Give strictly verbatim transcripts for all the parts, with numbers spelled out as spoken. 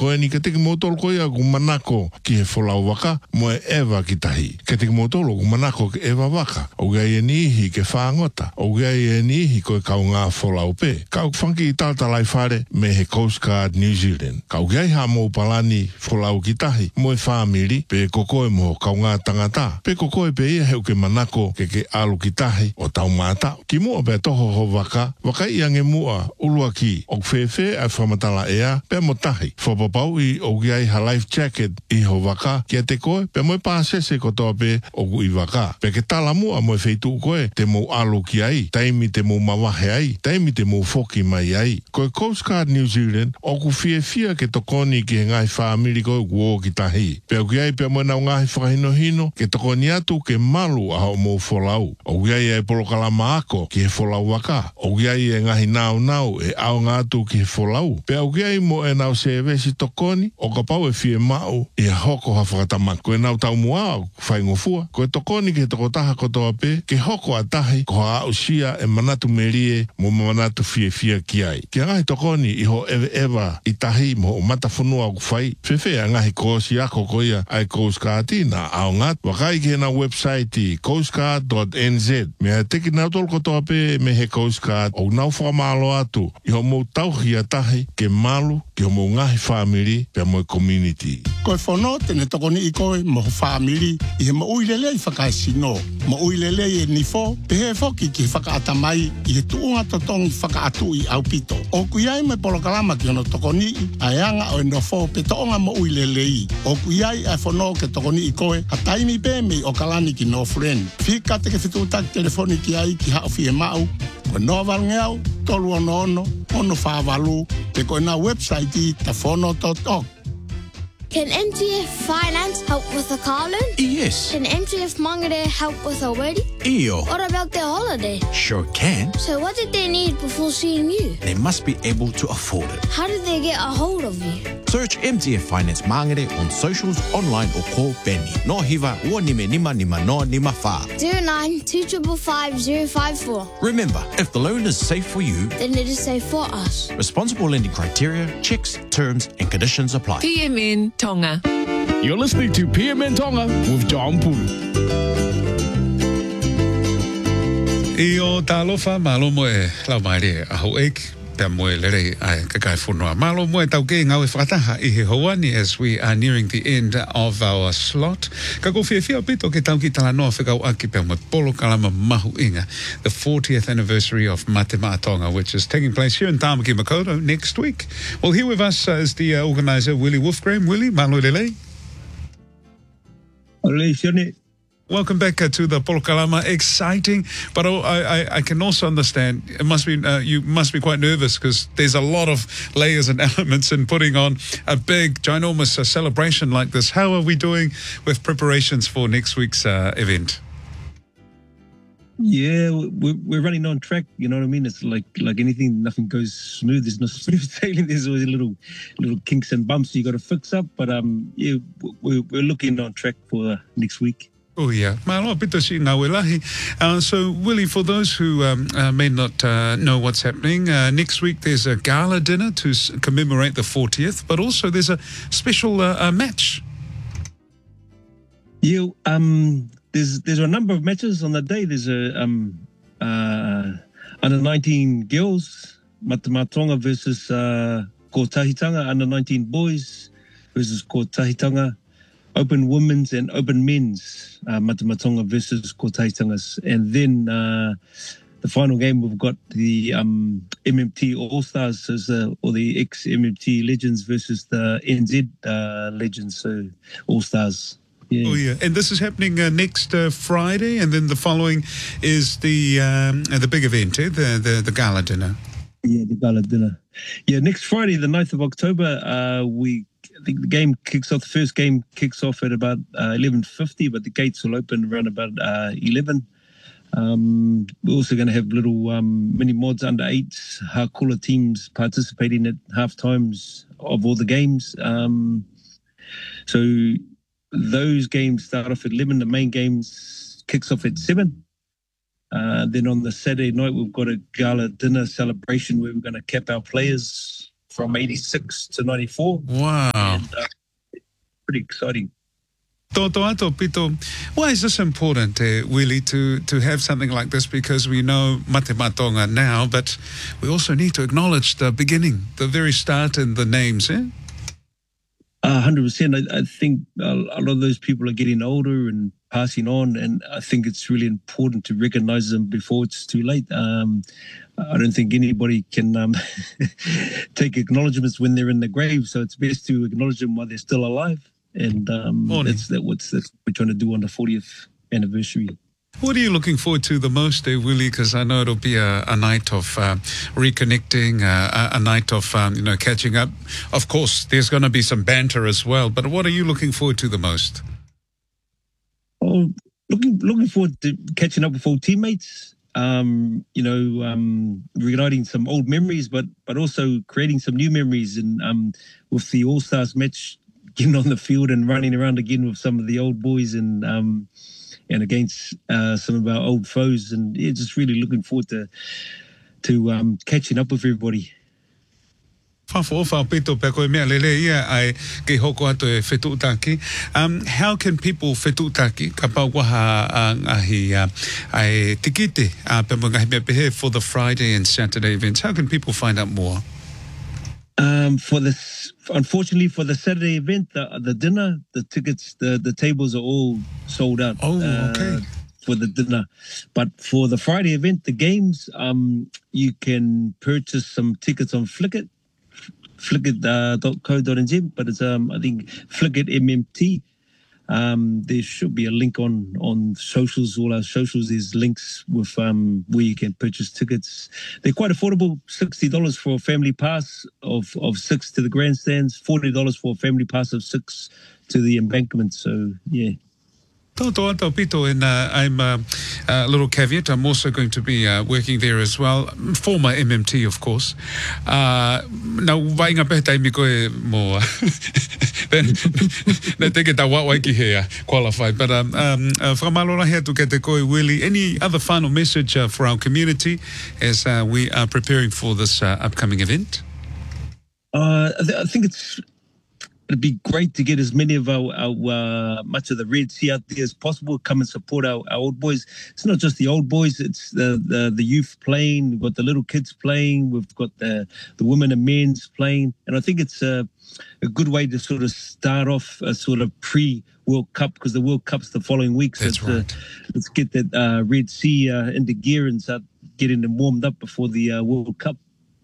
koe ni ke teki motolo koe a ku manako ki he wholau waka mo e ewa ki tahi. Ke teki motolo ku manako ki ewa waka. O gai e nihi ke whaangota. O gai e nihi koe kau ngā wholau pe. Kau whanki i tata lai whare me he Coast Guard New Zealand. Kau gai ha mo palani wholau ki tahi mo e whamiri pe kokoe mo kau ngā tangata. Pe kokoe pe ia heu ke manako ke ke alu ki tahi o tau mata. Ki mua pe toho ho waka, waka i ange mua ulua ki. O whewhe a whamatala ea pe mo tahi. Whapapau i o gai ha life jacket i ho waka ki a te koe pe mo e pāsese ko toa pe o i waka. Pe ke tala mua mo e wheitu koe te mo alu ki ai. Taimi te mo mawahe ai. Taimi te mo foki mai ai. Koe Coast Guard New Zealand o ku fie fia ke tokoni ki he ngai whaamiri koe kuo ki tahi. Pe o gai pe mo e nau ngai whakahino hino ke tokoni atu ke malu a ho mo wholau. O gai e polokalama ako ki he wholau waka. O gai e ngahi nau nau e au ngātu ki he wholau. Pe o gai mo e nau se vesi tokoni o ka pau e fie mau i a hoko ha whakatamak. Koe nau tau mua o whaingofua. Koe tokoni ke toko taha kotoa pe ke hoko a tahi ko ha usia e manatu merie mo manatu fie fie ki ai. Ke ngahi tokoni i ho ewe ewa i tahi mo o mata whanua o whai. Whewhe a ngahi koosi ako koia ai Coast Guard na au ngat. Wakai ke na website i coast guard dot n z. Mea teki nau tol kotoa pe me he Coast Guard o nau whamalo atu i ho mo tauhi a tahi ke malu ki ho mo ngahi whamiri pe mo community. Koe whono tene tokoni i koe mo whamiri i he mo uilele i whakaisino. Mo uilele i e nifo pe he foki ki whakaatamai i he tuunga totongi whakaatu i au pito. O kuiai me polokalama ki ono tokoni a eanga o enofo pe toonga mo uilele i. O kuiai a whono ke tokoni i koe a taimi pe me o kalani ki no friend. Whika te ke whitutak telefoni ki ai ki hauwhi e mau. Koe no valngeau, tolu ono ono, ono whāwalu, te koe na website i ta whono dot org. Can M T F Finance help with a car loan? Yes. Can M T F Mangere help with a wedding? Iyo. What about their holiday? Sure can. So what did they need before seeing you? They must be able to afford it. How did they get a hold of you? Search M T F Finance Mangere on socials, online or call Benny. No hiva, ua nime nima nima no nima fa. zero nine two five five zero five four. Remember, if the loan is safe for you, Then it is safe for us. responsible lending criteria, checks, terms and conditions apply. P M N Tonga. You're listening to P M N Tonga with John Pulu. I o tālofa, malo moe lau mai rea a ho eik, pia moe lere ai kakai whunua. Malo moe tau ke ngau e whakataha i he hauani as we are nearing the end of our slot. Ka ko fia fia pito ke tau ki tala noa whikau aki pia moe polo kalama mahu inga, the fortieth anniversary of Mate Maatonga, which is taking place here in Tāmaki Makaurau next week. Well, here with us uh, is the uh, organizer, Willie Wolfgram. Willie, malo lele. Welcome back uh, to the Polokalama. Exciting, but oh, I, I, I can also understand it must be uh, you must be quite nervous because there's a lot of layers and elements in putting on a big, ginormous uh, celebration like this. How are we doing with preparations for next week's uh, event? Yeah, we're, we're running on track. You know what I mean? It's like like anything, nothing goes smooth. There's no smooth sailing. There's always little little kinks and bumps you got to fix up. But um, yeah, we're, we're looking on track for uh, next week. Oh, yeah. Malo pito si Nawelahi. Uh, so, Willie, for those who um, uh, may not uh, know what's happening, uh, next week there's a gala dinner to s- commemorate the fortieth, but also there's a special uh, uh, match. Yeah, um, there's there's a number of matches on the day. There's a um, uh, under nineteen girls, Mate Maatonga versus uh, Ko Tahitanga, under nineteen boys versus Ko Tahitanga, open women's and open men's, uh, Mate Maatonga versus Ko Tahitangas. And then uh, the final game, we've got the um, M M T All-Stars, so the, or the ex-M M T Legends versus the N Z uh, Legends, so All-Stars. Yeah. Oh, yeah. And this is happening uh, next uh, Friday, and then the following is the um, uh, the big event, eh? the, the the gala dinner. Yeah, the gala dinner. Yeah, next Friday, the ninth of October, uh, we I think the game kicks off, the first game kicks off at about uh, eleven fifty, but the gates will open around about uh, eleven. Um, we're also going to have little um, mini mods under eights, Hakula teams participating at half times of all the games. Um, so those games start off at eleven. The main games kicks off at seven. Uh, then on the Saturday night, we've got a gala dinner celebration where we're going to cap our players from eighty-six to ninety-four. Wow. And, uh, pretty exciting. Toto ato pito, why is this important, uh, Willie, to, to have something like this? Because we know Mate Matonga now, but we also need to acknowledge the beginning, the very start and the names, eh? Uh, one hundred percent. I, I think a lot of those people are getting older and passing on, and I think it's really important to recognize them before it's too late. Um, I don't think anybody can um, take acknowledgements when they're in the grave, so it's best to acknowledge them while they're still alive. And um, that's, that, what's, that's what we're trying to do on the fortieth anniversary. What are you looking forward to the most, eh, Willie? Because I know it'll be a, a night of uh, reconnecting, uh, a, a night of um, you know catching up. Of course, there's going to be some banter as well. But what are you looking forward to the most? Oh, looking looking forward to catching up with old teammates. Um, you know, um, reuniting some old memories, but but also creating some new memories. And um, with the All Stars match, getting on the field and running around again with some of the old boys and. Um, and against uh, some of our old foes, and yeah, just really looking forward to to um, catching up with everybody. Um, how can people fetutaki for the Friday and Saturday events? How can people find out more? Um, for this, unfortunately, for the Saturday event, the, the dinner, the tickets, the, the tables are all sold out. Oh, uh, okay. For the dinner, but for the Friday event, the games, um, you can purchase some tickets on Flickr, flickr dot co dot n z. But it's um, I think Flickr M M T. Um, there should be a link on on socials. All our socials, there's links with um, where you can purchase tickets. They're quite affordable. Sixty dollars for a family pass of of six to the grandstands. Forty dollars for a family pass of six to the embankment. So yeah. Toto ato pito, and uh, I'm uh, a little caveat. I'm also going to be uh, working there as well. Former M M T, of course. Uh, now, wainga pehtai mi koe mo. Then, na teke ta waiki here qualified. But um, um, uh, whakamalola here to get the koe, Willie. Any other final message uh, for our community as uh, we are preparing for this uh, upcoming event? Uh, I, th- I think it's. It'd be great to get as many of our, our uh, much of the Red Sea out there as possible. Come and support our, our old boys. It's not just the old boys; it's the, the the youth playing. We've got the little kids playing. We've got the the women and men's playing. And I think it's a, a good way to sort of start off a sort of pre World Cup, because the World Cup's the following week. So That's right. right. Uh, let's get that uh, Red Sea uh, into gear and start getting them warmed up before the uh, World Cup.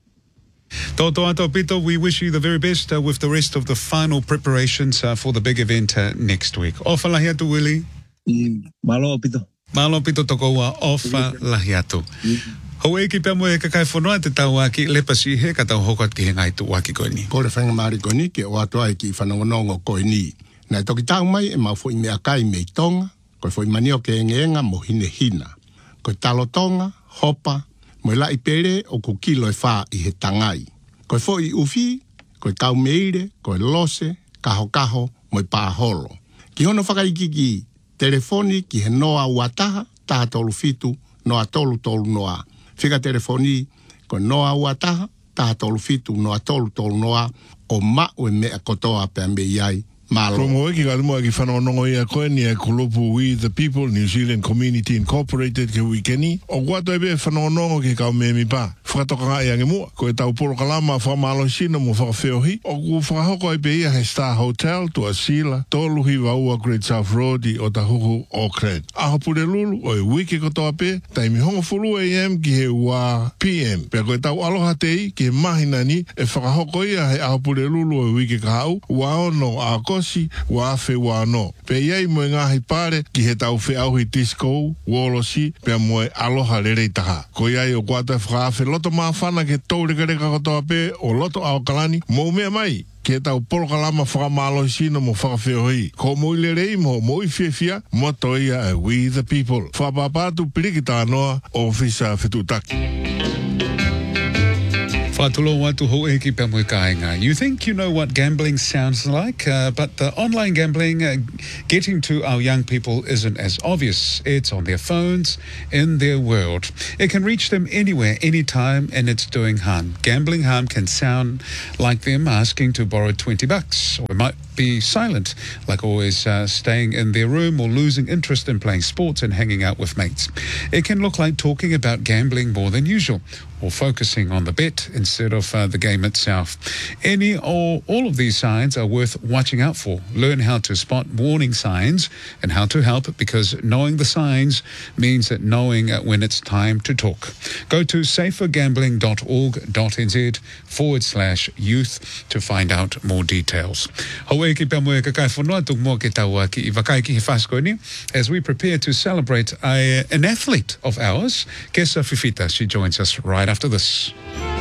Toto ato pito, we wish you the very best uh, with the rest of the final preparations uh, for the big event uh, next week. Ofa lahi atu, Willie. Mm, malo pito. Malo pito toko wa ofa lahi atu. Hau e ki pia mo e kakai whanua te tau a ki lepasi he ka tau hokot ki he ngai tu waki koe ni. Kore whanga maari koe ni, ke o atua e ki whanongonongo koe ni. Nai toki tau mai e mau fo i mea kai mei tonga, koe fo i manio ke engenga mo hine hina. Koe talo tonga, hopa, mo la i pere o ku kilo e wha i he tangai. Koe fo i ufi, koe tau meire, koe lose, kaho kaho, mo i pāholo. Ki hono whakaiki ki telefoni ki he noa uataha, taha tolu fitu, noa tolu tolu noa. Whika telefoni, koe noa uataha, taha tolu fitu, noa tolu tolu noa, o ma ue mea kotoa pe ambe iai. Promo eki ka mua ki whanongongo ia koe ni e kulupu We the People, New Zealand Community Incorporated ke wikeni. O guato e be whanongongo ki kau me mi pa. Whakatoka nga i ange mua. Ko e tau poro kalama whamalo sino mo whakawheohi. O ku whakahoko e be ia he Star Hotel, tua Sila, toluhi waua Great South Road i o tahuku Auckland. Aho pure lulu o e wiki kotoa pe, taimi hongo fulu A M ki he ua P M. Pea ko e tau aloha tei ki he mahina ni e whakahoko ia he aho pure lulu o e wiki kahau. Ua ono a kosi, ua afe ua no. Pe iei mo e ngahi pare ki he tau whi auhi disco, wolosi, pea mo e aloha rerei taha. Ko iei o kuata e whakaafe loto maa whana ke taurika reka kotoa pe o loto ao kalani, mo mea mai. Ke tau polo kalama whakamalo sino mo whakawheohi. Ko mo i lerei mo mo i whiawhia, mo toia e We the People. Whapapatu pirikita anoa o Fisa Fetutaki. Whatulo watu ho e ki pēmui kāinga. You think you know what gambling sounds like, uh, but the online gambling uh, getting to our young people isn't as obvious. It's on their phones, in their world. It can reach them anywhere, anytime, and it's doing harm. Gambling harm can sound like them asking to borrow twenty bucks, or it might be silent, like always uh, staying in their room or losing interest in playing sports and hanging out with mates. It can look like talking about gambling more than usual, or focusing on the bet instead of uh, the game itself. Any or all of these signs are worth watching out for. Learn how to spot warning signs and how to help, because knowing the signs means that knowing when it's time to talk. Go to safergambling.org.nz forward slash youth to find out more details. Hawaii ki pia moe kakai whanua tuk mo ke taua ki i wakai ki he whaskoni as we prepare to celebrate a, an athlete of ours, Kesa Fifita. She joins us right after this.